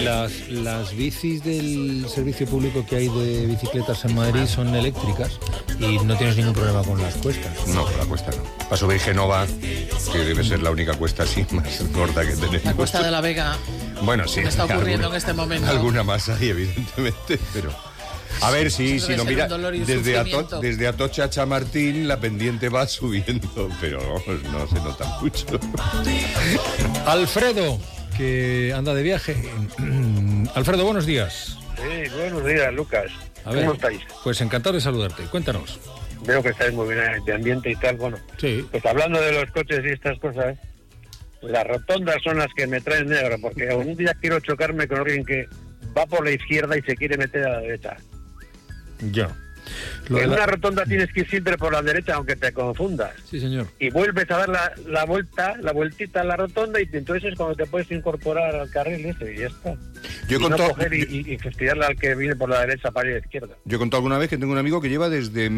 las bicis del servicio público que hay de bicicletas en Madrid son eléctricas y no tienes ningún problema con las cuestas. No, con la cuesta no. Para subir Génova, que debe ser la única cuesta así más gorda que tenemos. La Cuesta de la Vega. Bueno, sí. Me está ocurriendo en este momento. Alguna más hay, evidentemente, pero... A ver, si lo mira, desde Atocha a Chamartín la pendiente va subiendo, pero no se nota mucho. Alfredo, que anda de viaje. Alfredo, buenos días. Sí, buenos días, Lucas. ¿Cómo estáis? Pues encantado de saludarte. Cuéntanos. Veo que estáis muy bien de ambiente y tal. Bueno, sí. Pues hablando de los coches y estas cosas, las rotondas son las que me traen negro, porque un día quiero chocarme con alguien que va por la izquierda y se quiere meter a la derecha. Ya. En una rotonda tienes que ir siempre por la derecha, aunque te confundas. Sí, señor. Y vuelves a dar la vueltita a la rotonda y entonces es cuando te puedes incorporar al carril ese y ya está. Yo he contado, no coger y fastidiarle al que viene por la derecha para ir a la izquierda. Yo he contado alguna vez que tengo un amigo que lleva desde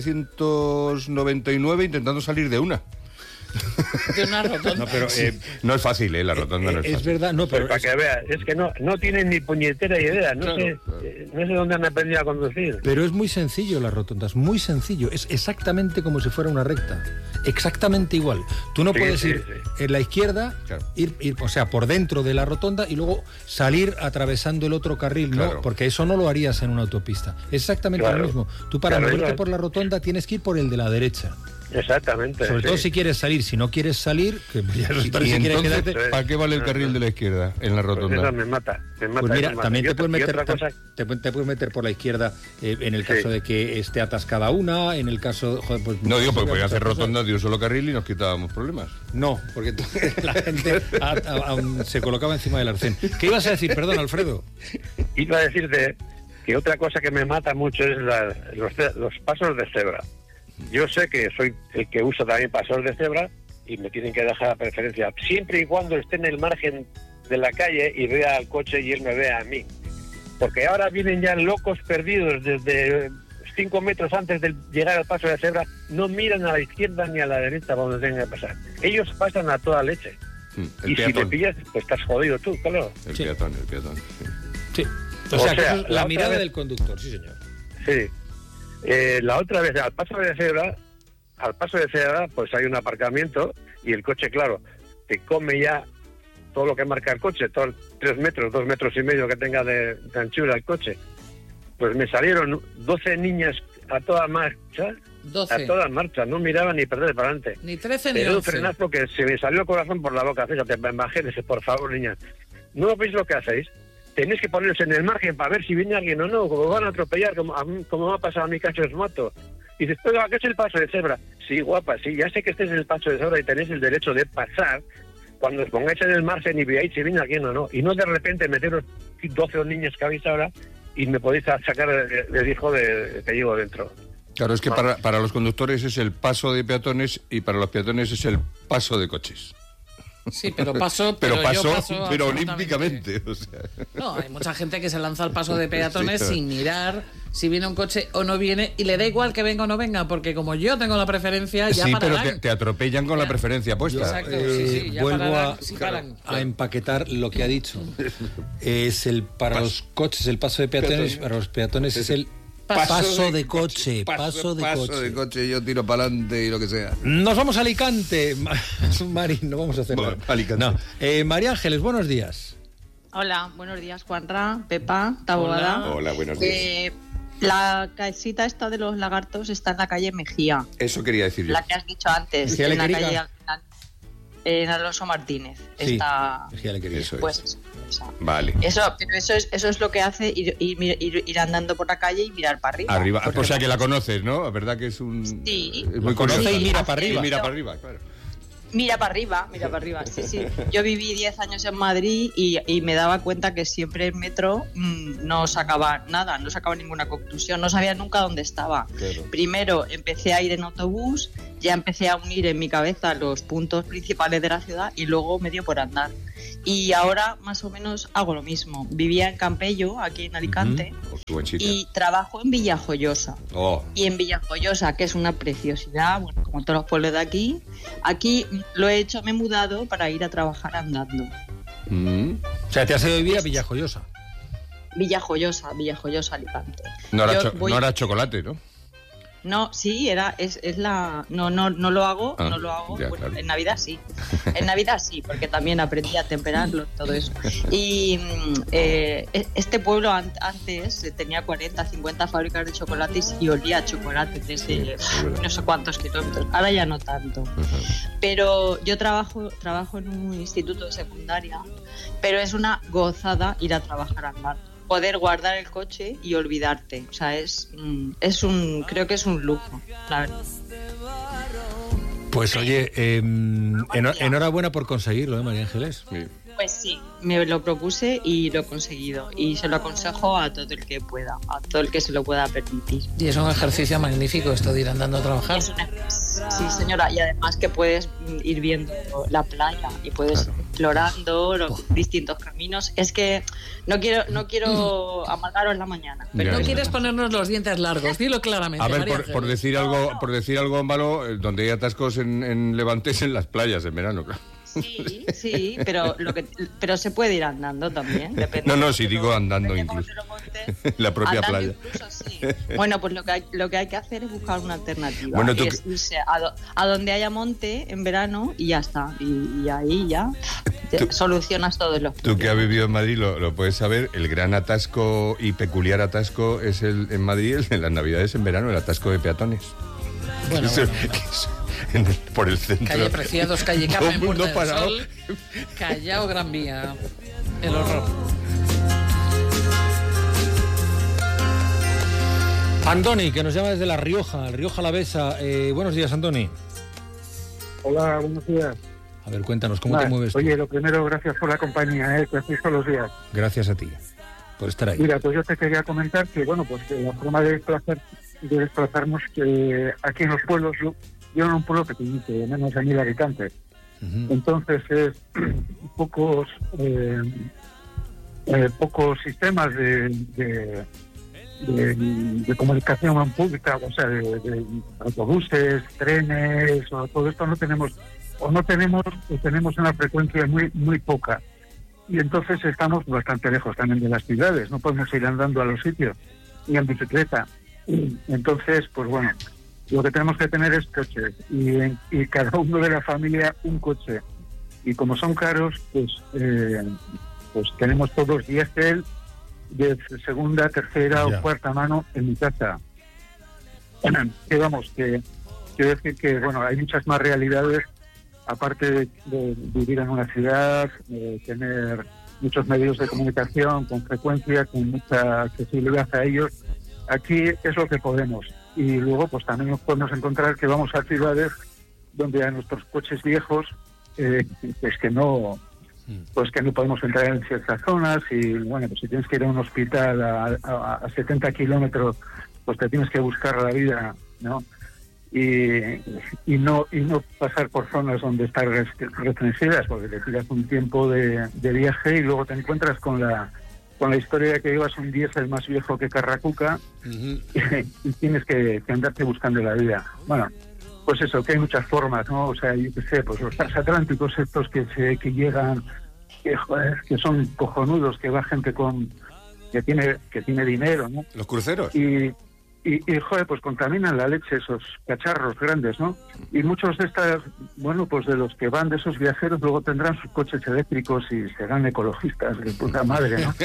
1999 intentando salir de una. De una rotonda. No, pero no es fácil, la rotonda no es fácil. Es verdad, no, pero... Pues para que veas, es que no tienen ni puñetera idea, no sé dónde han aprendido a conducir. Pero es muy sencillo las rotondas, muy sencillo, es exactamente como si fuera una recta, exactamente igual. Tú no puedes ir en la izquierda, claro, ir, o sea, por dentro de la rotonda y luego salir atravesando el otro carril, claro, ¿no? Porque eso no lo harías en una autopista. Es exactamente lo mismo. Tú para moverte por la rotonda tienes que ir por el de la derecha. Exactamente. Sobre todo si quieres salir. Si no quieres salir, que ya no parece que quieres quedarte. ¿Para qué vale el carril de la izquierda en la rotonda? Pues eso me mata. Pues mira, también te puedes meter, te puedes meter por la izquierda en el caso de que esté atascada una, en el caso... Joder, pues, no digo, porque podía hacer rotondas de un solo carril y nos quitábamos problemas. No, porque la gente se colocaba encima del arcén. ¿Qué ibas a decir? Perdón, Alfredo. Iba a decirte que otra cosa que me mata mucho es los pasos de cebra. Yo sé que soy el que usa también pasos de cebra y me tienen que dejar la preferencia, siempre y cuando esté en el margen de la calle y vea al coche y él me vea a mí. Porque ahora vienen ya locos perdidos desde 5 metros antes de llegar al paso de cebra, no miran a la izquierda ni a la derecha donde tengan que pasar. Ellos pasan a toda leche. Y si te pillas, pues estás jodido tú, claro. El peatón, sí. O sea que eso es la mirada del conductor, sí, señor. Sí. La otra vez, al paso de cebra, pues hay un aparcamiento y el coche, claro, te come ya todo lo que marca el coche, 3 metros, 2 metros y medio que tenga de anchura el coche. Pues me salieron 12 niñas a toda marcha, 12. A todas marchas, no miraban ni perder para adelante. Ni 13 ni 11. Pero un frenazo que se me salió el corazón por la boca, fíjate, me bajé, dije, por favor, niñas, ¿no veis lo que hacéis? Tenéis que ponerse en el margen para ver si viene alguien o no, como van a atropellar, como me ha pasado a mi cacho de moto. Y dices, pero ¿qué es el paso de cebra? Sí, guapa, sí, ya sé que este es el paso de cebra y tenéis el derecho de pasar cuando os pongáis en el margen y veáis si viene alguien o no. Y no de repente meteros 12 niños que habéis ahora y me podéis sacar el hijo que llevo dentro. Claro, es que para los conductores es el paso de peatones y para los peatones es el paso de coches. Sí, pero paso olímpicamente. O sea. No, hay mucha gente que se lanza al paso de peatones sin mirar si viene un coche o no viene y le da igual que venga o no venga, porque como yo tengo la preferencia, ya pararán. Sí, pero te atropellan con la preferencia puesta. Exacto, ya vuelvo pararán, a empaquetar lo que ha dicho. Es para los coches el paso de peatones, para los peatones es el paso de coche. Paso de coche, yo tiro para adelante y lo que sea. Nos vamos a Alicante. Mari, no vamos a hacer nada. Alicante. No. María Ángeles, buenos días. Hola, buenos días, Juanra, Pepa, Taboada. Hola, buenos días. La casita esta de los lagartos está en la calle Mejía. Eso quería decir yo. La que has dicho antes, Mejía en la calle en Alonso Martínez. Sí, está. Mejía Lequería. Eso pues es. Esa. Vale. Eso es lo que hace ir andando por la calle y mirar para arriba. O sea que la conoces, ¿no? La verdad que es un... Sí. Es muy conocido. Y mira para arriba. Y mira para arriba, claro. Mira para arriba, sí. Yo viví 10 años en Madrid y me daba cuenta que siempre el metro no sacaba nada, no sacaba ninguna conclusión, no sabía nunca dónde estaba. Claro. Primero empecé a ir en autobús, ya empecé a unir en mi cabeza los puntos principales de la ciudad y luego me dio por andar. Y ahora más o menos hago lo mismo. Vivía en Campello, aquí en Alicante, y trabajo en Villajoyosa. Oh. Y en Villajoyosa, que es una preciosidad, bueno, como todos los pueblos de aquí lo he hecho, me he mudado para ir a trabajar andando. O sea, te has ido a vivir a Villajoyosa. Villajoyosa, Alicante. No era chocolate, ¿no? No, sí, no lo hago, ya, bueno, claro. En Navidad sí, porque también aprendí a temperarlo, todo eso. Y este pueblo antes tenía 40, 50 fábricas de chocolates y olía a chocolate desde no sé cuántos kilómetros, ahora ya no tanto. Pero yo trabajo en un instituto de secundaria, pero es una gozada ir a trabajar al mar. Poder guardar el coche y olvidarte, o sea, creo que es un lujo, la verdad. Pues oye, enhorabuena por conseguirlo, María Ángeles. Sí. Pues sí, me lo propuse y lo he conseguido. Y se lo aconsejo a todo el que pueda, a todo el que se lo pueda permitir. Y es un ejercicio magnífico esto de ir andando a trabajar. Sí, señora, y además que puedes ir viendo la playa y puedes explorando los distintos caminos. Es que no quiero amargaros la mañana. Pero no quieres ponernos los dientes largos, dilo claramente. A ver, por decir algo malo, donde hay atascos en Levante es en las playas en verano, claro. Sí, pero se puede ir andando también. No, si digo andando incluso. La propia playa. Incluso, sí. Bueno, pues lo que hay que hacer es buscar una alternativa. Bueno, es irse a donde haya monte en verano y ya está. Y ahí ya solucionas todos los problemas. Tú que has vivido en Madrid lo puedes saber. El gran atasco y peculiar atasco es en Madrid, el de las Navidades en verano, el atasco de peatones. Bueno. Por el centro. Calle Preciados, calle Carmen, Puerta del Sol, Callao, Gran Vía. El horror. Andoni, que nos llama desde La Rioja Alavesa. Buenos días, Andoni. Hola, buenos días. A ver, cuéntanos, ¿cómo te mueves tú? Oye, lo primero, gracias por la compañía, que hacéis todos los días. Gracias a ti por estar ahí. Mira, pues yo te quería comentar que, bueno, pues que la forma de desplazarnos, que aquí en los pueblos, yo en un pueblo pequeñito, de menos de 1.000 habitantes. Uh-huh. Entonces es pocos sistemas de comunicación pública, o sea, de autobuses, trenes, o todo esto tenemos una frecuencia muy poca. Y entonces estamos bastante lejos también de las ciudades, no podemos ir andando a los sitios, ni en bicicleta. Entonces, pues bueno, lo que tenemos que tener es coches y cada uno de la familia un coche. Y como son caros, pues tenemos todos diésel de segunda, tercera o cuarta mano en mi casa. Que quiero decir que, bueno, hay muchas más realidades, aparte de vivir en una ciudad, tener muchos medios de comunicación con frecuencia, con mucha accesibilidad a ellos. Aquí es lo que podemos. Y luego pues también nos podemos encontrar que vamos a ciudades donde a nuestros coches viejos pues que no podemos entrar en ciertas zonas. Y bueno, pues si tienes que ir a un hospital a 70 kilómetros, pues te tienes que buscar la vida, ¿no? Y no pasar por zonas donde están restringidas, porque te tiras un tiempo de viaje y luego te encuentras con la historia de que llevas un diésel más viejo que Carracuca. Uh-huh. y tienes que andarte buscando la vida. Bueno, pues eso, que hay muchas formas, ¿no? O sea, yo qué sé, pues los transatlánticos estos que llegan, que son cojonudos, que va gente que tiene dinero, ¿no? Los cruceros. Y joder, pues contaminan la leche esos cacharros grandes, ¿no? Y muchos de pues de los que van de esos viajeros luego tendrán sus coches eléctricos y serán ecologistas, de puta madre, ¿no?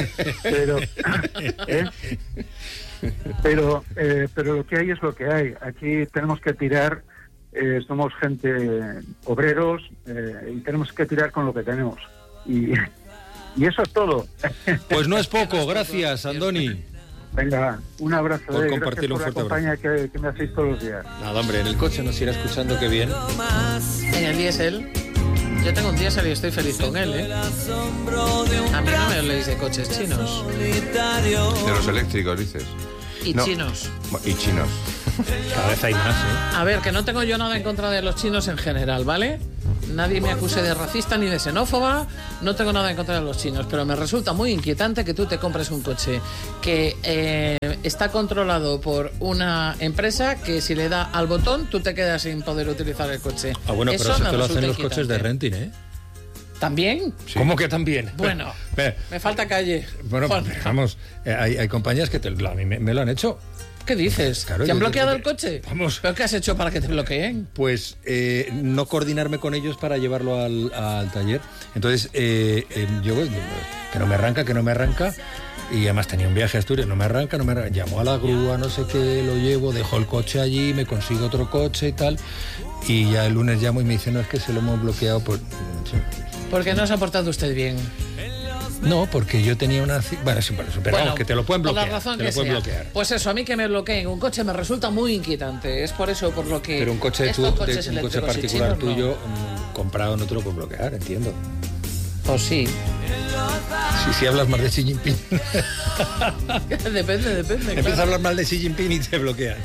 Pero lo que hay es lo que hay. Aquí tenemos que tirar, somos gente obreros, y tenemos que tirar con lo que tenemos. Y eso es todo. Pues no es poco, gracias, Andoni. Venga, un abrazo. Por compartir un fuerte abrazo. Que me hacéis todos los días. Nada, hombre, en el coche nos irá escuchando, qué bien. En el diésel. Yo tengo un diésel y estoy feliz con él, ¿eh? A mí no me habléis de coches chinos. De los eléctricos, dices. Chinos. Y chinos. Cada vez hay más, ¿eh? A ver, que no tengo yo nada en contra de los chinos en general, ¿vale? Nadie me acuse de racista ni de xenófoba, no tengo nada en contra de los chinos, pero me resulta muy inquietante que tú te compres un coche que está controlado por una empresa que si le da al botón tú te quedas sin poder utilizar el coche. Ah, bueno, pero eso te lo hacen los coches de renting, ¿eh? ¿También? Sí. ¿Cómo que también? Bueno, me falta calle. Bueno, vamos, hay compañías que a mí me lo han hecho. ¿Qué dices? Claro, ¿Te han bloqueado el coche? Vamos. ¿Pero qué has hecho para que te bloqueen? Pues no coordinarme con ellos para llevarlo al taller. Entonces, yo, que no me arranca. Y además tenía un viaje a Asturias, no me arranca. Llamo a la grúa, no sé qué, lo llevo, dejo el coche allí, me consigo otro coche y tal. Y ya el lunes llamo y me dicen, no, es que se lo hemos bloqueado por... ¿Por qué no se ha portado usted bien? No, porque yo tenía una... Bueno, pero vamos, que te lo pueden bloquear. Por la razón te que lo pueden sea. bloquear. Pues eso, a mí que me bloqueen un coche me resulta muy inquietante. Es por eso por lo que... Pero un coche, un coche particular tuyo comprado no te lo pueden bloquear, entiendo. Pues sí. Si hablas mal de Xi Jinping. Depende. Empiezas a hablar mal de Xi Jinping y te bloquean.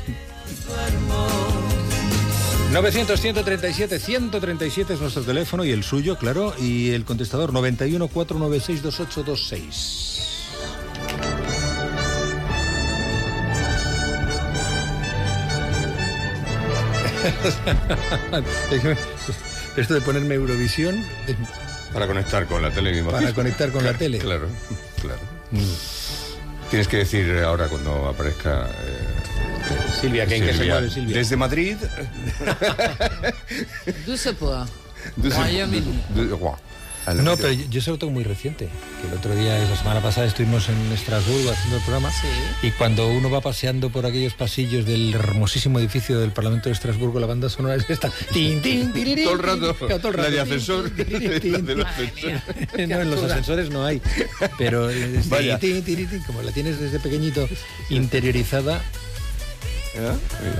900-137-137 es nuestro teléfono y el suyo, claro, y el contestador 91-496-2826. Esto de ponerme Eurovisión... Para conectar con la tele, mismo. Para conectar con la tele. Claro. Tienes que decir ahora cuando aparezca... Silvia, ¿en qué se mueve Silvia? Desde Madrid. No, pero yo se lo tengo muy reciente. Que el otro día, la semana pasada, estuvimos en Estrasburgo haciendo el programa. Sí. Y cuando uno va paseando por aquellos pasillos del hermosísimo edificio del Parlamento de Estrasburgo, la banda sonora es esta. ¡Tin, tin, tirirín! Todo el rato. La de ascensor. No, en los ascensores no hay. Pero tin, tin, como la tienes desde pequeñito interiorizada. Mira.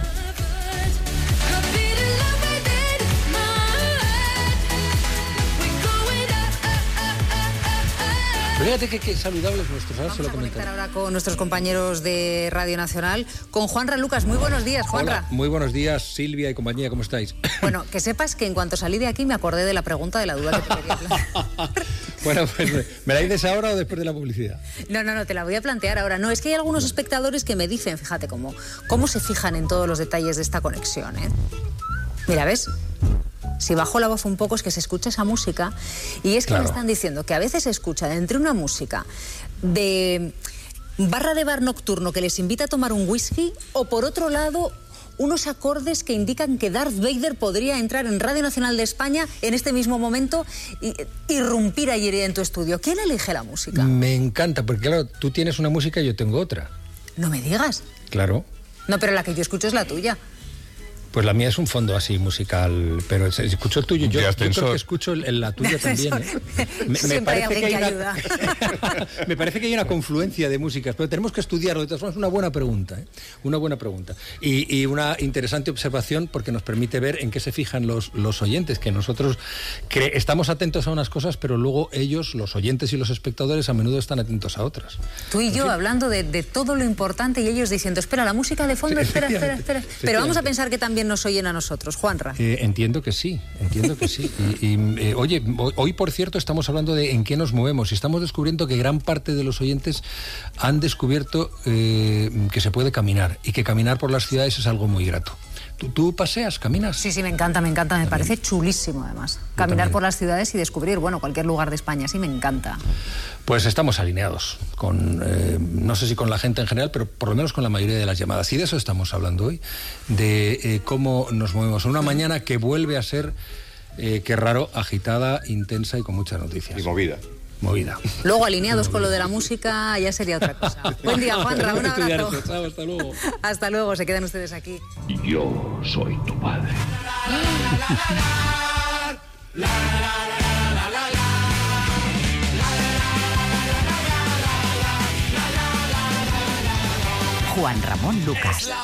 Fíjate que saludables nuestros, ahora se lo comentar. Vamos a conectar ahora con nuestros compañeros de Radio Nacional, con Juanra Lucas. Muy buenos días, Juanra. Hola, muy buenos días, Silvia y compañía, ¿cómo estáis? Bueno, que sepas que en cuanto salí de aquí me acordé de la pregunta, de la duda que te quería plantear. Bueno, pues, ¿me la dices ahora o después de la publicidad? No, te la voy a plantear ahora. No, es que hay algunos espectadores que me dicen, fíjate, cómo se fijan en todos los detalles de esta conexión, ¿eh? Mira, ¿ves? Si bajo la voz un poco es que se escucha esa música y es que me están diciendo que a veces se escucha entre una música de barra de bar nocturno que les invita a tomar un whisky o por otro lado unos acordes que indican que Darth Vader podría entrar en Radio Nacional de España en este mismo momento y irrumpir allí en tu estudio. ¿Quién elige la música? Me encanta, porque claro, tú tienes una música y yo tengo otra. No me digas. Claro. No, pero la que yo escucho es la tuya. Pues la mía es un fondo así musical, pero escucho el tuyo. Yo creo que escucho la tuya también. Siempre hay alguien que ayuda. Me parece que hay una confluencia de músicas, pero tenemos que estudiarlo. De todas formas, una buena pregunta, ¿eh? Una buena pregunta. Y una interesante observación porque nos permite ver en qué se fijan los oyentes, que nosotros estamos atentos a unas cosas, pero luego ellos, los oyentes y los espectadores, a menudo están atentos a otras. Tú y yo hablando de todo lo importante y ellos diciendo, espera, la música de fondo, espera. Pero vamos a pensar que también nos oyen a nosotros, Juanra. Entiendo que sí. Oye, hoy por cierto estamos hablando de en qué nos movemos y estamos descubriendo que gran parte de los oyentes han descubierto que se puede caminar y que caminar por las ciudades es algo muy grato. ¿Tú paseas, caminas? Sí, me encanta, me parece chulísimo además. Caminar por las ciudades y descubrir, cualquier lugar de España, sí me encanta. Pues estamos alineados con, no sé si con la gente en general, pero por lo menos con la mayoría de las llamadas. Y de eso estamos hablando hoy, de cómo nos movemos en una mañana que vuelve a ser, qué raro, agitada, intensa y con muchas noticias. Y movida. Luego, alineados con lo de la música, ya sería otra cosa. Buen día, Juanra, un abrazo. Chao, hasta luego. Hasta luego, se quedan ustedes aquí. Yo soy tu padre. Juan Ramón Lucas.